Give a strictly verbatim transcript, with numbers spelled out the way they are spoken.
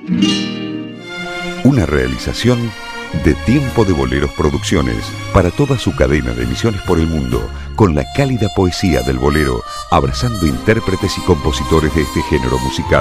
Una realización de Tiempo de Boleros Producciones para toda su cadena de emisiones por el mundo, con la cálida poesía del bolero, abrazando intérpretes y compositores de este género musical.